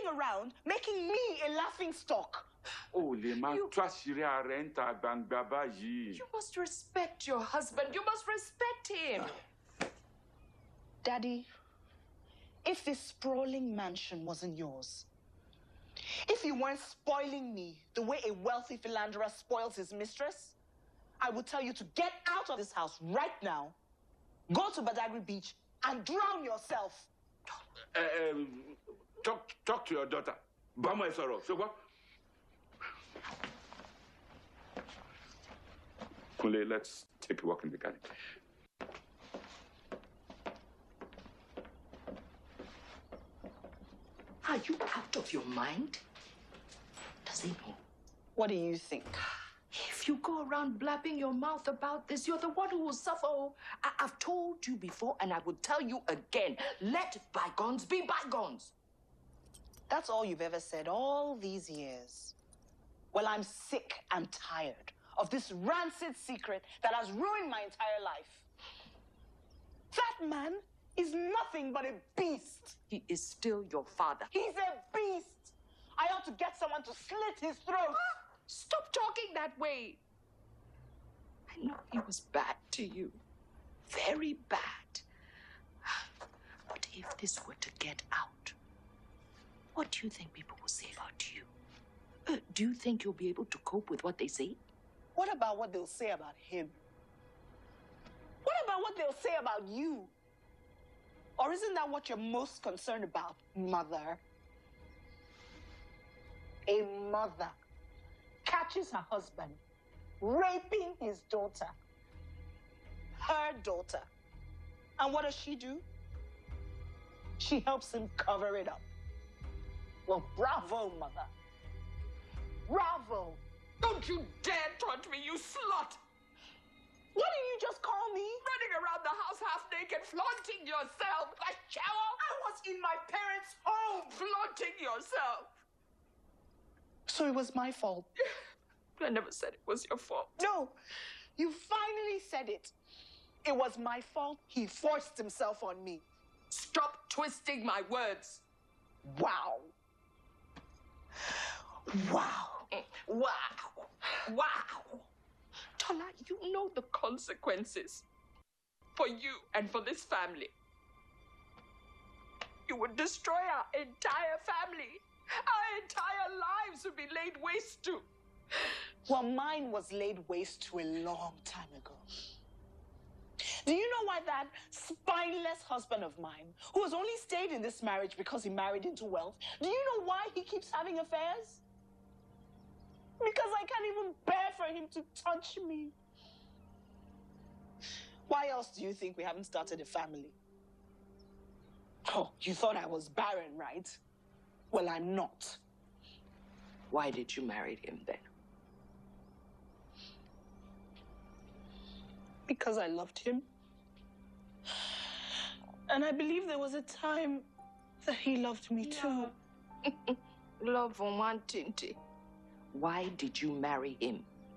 sitting around making me a laughing stock. Oh, Lema, you must respect your husband. You must respect him. Daddy, if this sprawling mansion wasn't yours, if you weren't spoiling me the way a wealthy philanderer spoils his mistress, I would tell you to get out of this house right now, go to Badagry Beach, and drown yourself. Talk to your daughter. Bama Esoro. So what? Kunle, let's take a walk in the garden. Are you out of your mind? Does he know? What do you think? If you go around blabbing your mouth about this, you're the one who will suffer. I've told you before, and I will tell you again. Let bygones be bygones. That's all you've ever said all these years. Well, I'm sick and tired of this rancid secret that has ruined my entire life. That man is nothing but a beast. He is still your father. He's a beast. I ought to get someone to slit his throat. Stop talking that way. I know he was bad to you. Very bad. But if this were to get out, what do you think people will say about you? Do you think you'll be able to cope with what they say? What about what they'll say about him? What about what they'll say about you? Or isn't that what you're most concerned about, mother? A mother catches her husband raping his daughter, her daughter. And what does she do? She helps him cover it up. Well, bravo, mother. Bravo. Don't you dare taunt me, you slut! What did you just call me? Running around the house half naked, flaunting yourself like shower. I was in my parents' home. Flaunting yourself. So it was my fault. I never said it was your fault. No, you finally said it. It was my fault. He forced himself on me. Stop twisting my words. Wow. Wow. Wow. Wow. Tola, you know the consequences for you and for this family. You would destroy our entire family. Our entire lives would be laid waste to. Well, mine was laid waste to a long time ago. Do you know why that spineless husband of mine, who has only stayed in this marriage because he married into wealth, do you know why he keeps having affairs? Because I can't even bear for him to touch me. Why else do you think we haven't started a family? Oh, you thought I was barren, right? Well, I'm not. Why did you marry him then? Because I loved him. And I believe there was a time that he loved me too. Love on one tinty. Why did you marry him?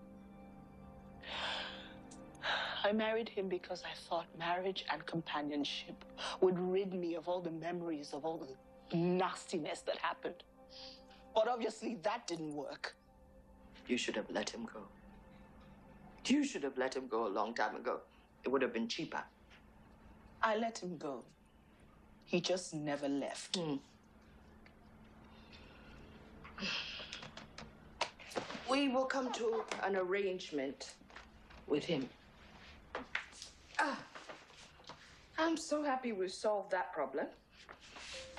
I married him because I thought marriage and companionship would rid me of all the memories of all the nastiness that happened. But obviously that didn't work. You should have let him go. You should have let him go a long time ago. It would have been cheaper. I let him go. He just never left. We will come to an arrangement with him. I'm so happy we solved that problem.